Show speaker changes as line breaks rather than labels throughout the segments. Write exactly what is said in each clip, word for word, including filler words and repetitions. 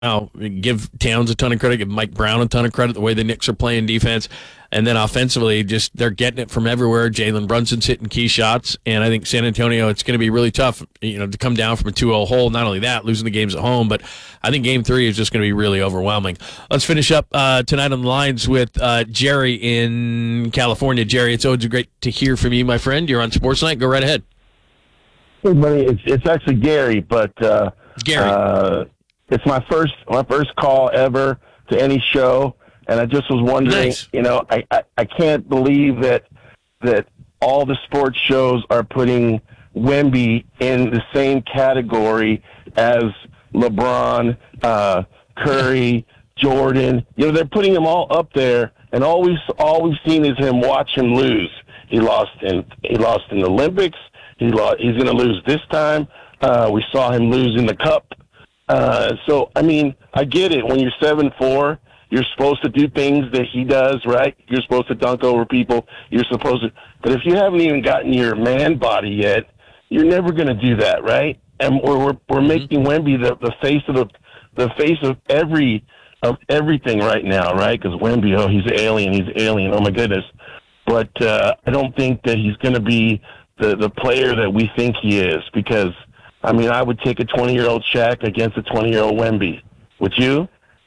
Now, give Towns a ton of credit, give Mike Brown a ton of credit, the way the Knicks are playing defense. And then offensively, just they're getting it from everywhere. Jalen Brunson's hitting key shots. And I think San Antonio, it's going to be really tough, you know, to come down from a two oh hole. Not only that, losing the games at home, but I think game three is just going to be really overwhelming. Let's finish up uh, tonight on the lines with uh, Jerry in California. Jerry, it's always great to hear from you, my friend. You're on Sports Night. Go right ahead.
Hey, buddy, it's, it's actually Gary, but uh,
Gary.
Uh, it's my first my first call ever to any show, and I just was wondering,
Nice.
you know, I, I, I can't believe that that all the sports shows are putting Wemby in the same category as LeBron, uh, Curry, Jordan. You know, they're putting them all up there, and all we've, all we've seen is him watch him lose. He lost in he lost in the Olympics. He lost, he's going to lose this time. Uh, we saw him lose in the Cup. Uh, so, I mean, I get it. When you're seven four, you're supposed to do things that he does, right? You're supposed to dunk over people. You're supposed to. But if you haven't even gotten your man body yet, you're never going to do that, right? And we're we're, we're making Wemby the, the face of the the face of every of everything right now, right? Because Wemby, oh, he's an alien. He's an alien. Oh my goodness. But uh, I don't think that he's going to be the the player that we think he is, because. I mean, I would take a twenty-year-old Shaq against a twenty-year-old Wemby. Would you?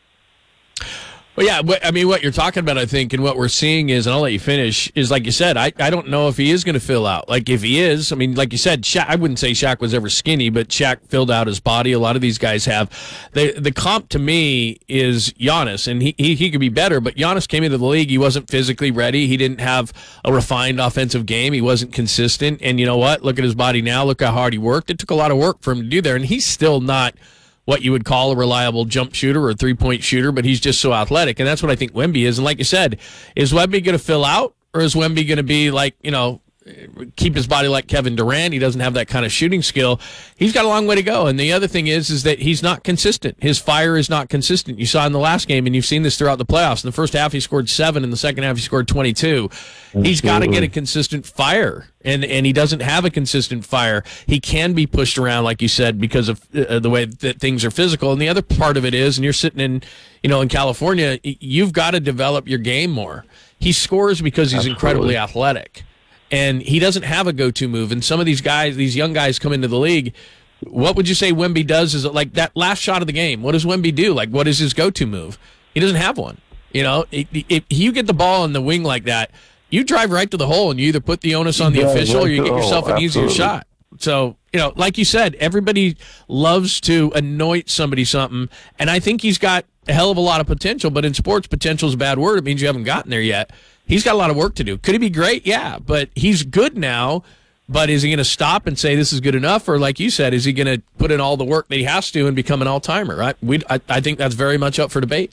Well, yeah, I mean, what you're talking about, I think, and what we're seeing is, and I'll let you finish, is like you said, I, I don't know if he is going to fill out. Like, if he is, I mean, like you said, Shaq, I wouldn't say Shaq was ever skinny, but Shaq filled out his body. A lot of these guys have. The, the comp to me is Giannis, and he, he, he could be better, but Giannis came into the league, he wasn't physically ready. He didn't have a refined offensive game. He wasn't consistent, and you know what? Look at his body now. Look how hard he worked. It took a lot of work for him to do there, and he's still not what you would call a reliable jump shooter or a three-point shooter, but he's just so athletic, and that's what I think Wemby is. And like you said, is Wemby going to fill out, or is Wemby going to be like, you know, keep his body like Kevin Durant? He doesn't have that kind of shooting skill. He's got a long way to go. And the other thing is, is that he's not consistent. His fire is not consistent. You saw in the last game, and you've seen this throughout the playoffs. In the first half, he scored seven. In the second half, he scored twenty-two. He's got to get a consistent fire, and and he doesn't have a consistent fire. He can be pushed around, like you said, because of uh, the way that things are physical. And the other part of it is, and you're sitting in, you know, in California, you've got to develop your game more. He scores because he's
Absolutely.
incredibly athletic. And he doesn't have a go-to move. And some of these guys, these young guys come into the league, what would you say Wemby does? Is it like that last shot of the game? What does Wemby do? Like, what is his go-to move? He doesn't have one. You know, if, if you get the ball in the wing like that, you drive right to the hole, and you either put the onus on the
Yeah,
official
right
or you
to
get
the
yourself
hole.
an easier
Absolutely.
shot. So, you know, like you said, everybody loves to anoint somebody something, and I think he's got a hell of a lot of potential, but in sports, potential is a bad word. It means you haven't gotten there yet. He's got a lot of work to do. Could he be great? Yeah, but he's good now. But is he going to stop and say this is good enough? Or like you said, is he going to put in all the work that he has to and become an all-timer? Right? We, I, I think that's very much up for debate.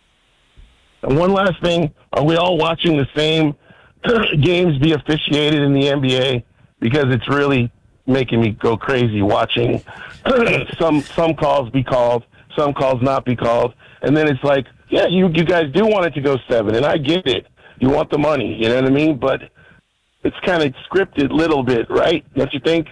And one last thing, are we all watching the same games be officiated in the N B A? Because it's really making me go crazy watching some some calls be called, some calls not be called. And then it's like, yeah, you, you guys do want it to go seven, and I get it. You want the money, you know what I mean? But it's kind of scripted a little bit, right? Don't you think?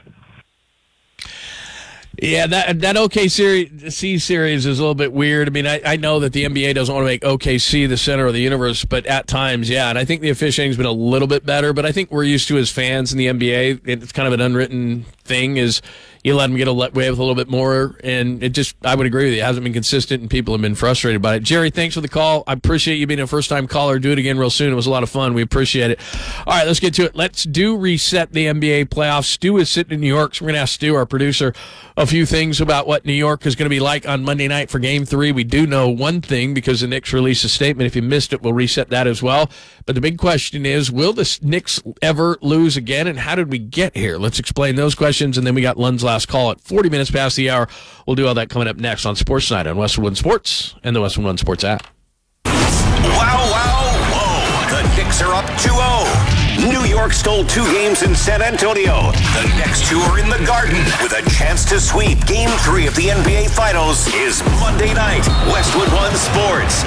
Yeah, that that O K C series is a little bit weird. I mean, I, I know that the N B A doesn't want to make O K C the center of the universe, but at times, yeah. And I think the officiating's been a little bit better, but I think we're used to as fans in the N B A, it's kind of an unwritten thing, is you let them get away with a little bit more, and it just, I would agree with you, it hasn't been consistent, and people have been frustrated by it. Jerry, thanks for the call. I appreciate you being a first-time caller. Do it again real soon. It was a lot of fun. We appreciate it. All right, let's get to it. Let's do reset the N B A playoffs. Stu is sitting in New York, so we're going to ask Stu, our producer, a few things about what New York is going to be like on Monday night for Game three. We do know one thing because the Knicks released a statement. If you missed it, we'll reset that as well. But the big question is, will the Knicks ever lose again, and how did we get here? Let's explain those questions, and then we got Lund's last call at forty minutes past the hour. We'll do all that coming up next on Sports Night on Westwood One Sports and the Westwood One Sports app.
Wow, wow, whoa. The Knicks are up two oh. New York stole two games in San Antonio. The next two are in the Garden with a chance to sweep Game three of the N B A Finals is Monday night. Westwood One Sports.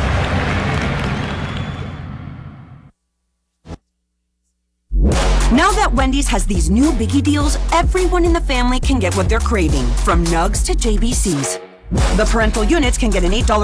Now that Wendy's has these new biggie deals, everyone in the family can get what they're craving, from nugs to J B Cs. The parental units can get an eight dollars